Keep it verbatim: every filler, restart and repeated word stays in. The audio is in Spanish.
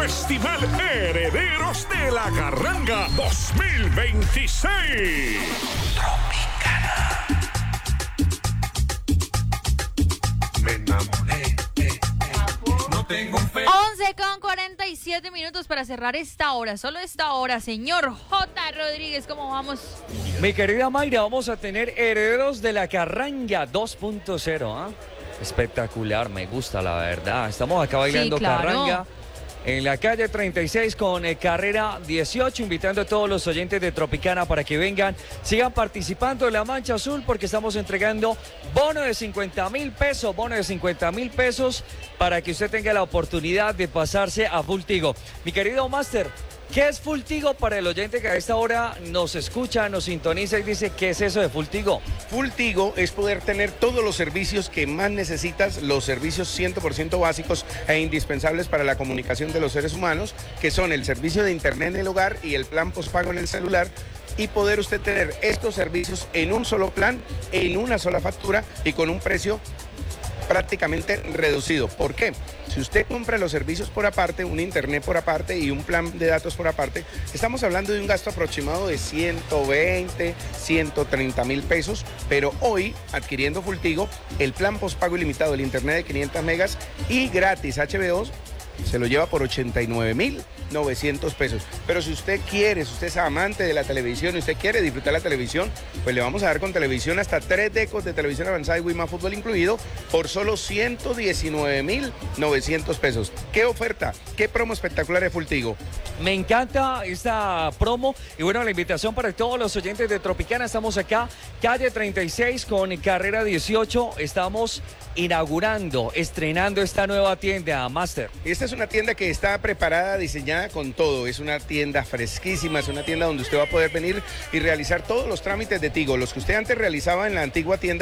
Festival Herederos de la Carranga dos mil veintiséis. Tropicana. Me enamoré. Eh, eh. No tengo fe. once con cuarenta y siete minutos para cerrar esta hora, solo esta hora, señor J. Rodríguez, ¿cómo vamos? Mi querida Mayra, vamos a tener Herederos de la Carranga dos punto cero, ¿ah? ¿eh? Espectacular, me gusta la verdad. Estamos acá bailando, sí, claro, Carranga en la calle treinta y seis con eh, carrera dieciocho, invitando a todos los oyentes de Tropicana para que vengan, sigan participando en la Mancha Azul, porque estamos entregando bono de cincuenta mil pesos, bono de cincuenta mil pesos para que usted tenga la oportunidad de pasarse a Full Tigo. Mi querido Master, ¿qué es Full Tigo para el oyente que a esta hora nos escucha, nos sintoniza y dice qué es eso de Full Tigo? Full Tigo es poder tener todos los servicios que más necesitas, los servicios cien por ciento básicos e indispensables para la comunicación de los seres humanos, que son el servicio de internet en el hogar y el plan postpago en el celular, y poder usted tener estos servicios en un solo plan, en una sola factura y con un precio prácticamente reducido. ¿Por qué? Si usted compra los servicios por aparte, un internet por aparte y un plan de datos por aparte, estamos hablando de un gasto aproximado de ciento veinte, ciento treinta mil pesos, pero hoy, adquiriendo Full Tigo, el plan postpago ilimitado, el internet de quinientos megas y gratis H B O, se lo lleva por ochenta y nueve mil novecientos pesos. Pero si usted quiere, si usted es amante de la televisión y usted quiere disfrutar la televisión, pues le vamos a dar con televisión hasta tres decos de televisión avanzada y Wima Fútbol incluido por solo ciento diecinueve mil novecientos pesos. ¿Qué oferta? ¿Qué promo espectacular de Full Tigo? Me encanta esta promo y bueno, la invitación para todos los oyentes de Tropicana. Estamos acá, calle treinta y seis con carrera dieciocho. Estamos inaugurando, estrenando esta nueva tienda, Master. Esta es una tienda que está preparada, diseñada con todo. Es una tienda fresquísima, es una tienda donde usted va a poder venir y realizar todos los trámites de Tigo, los que usted antes realizaba en la antigua tienda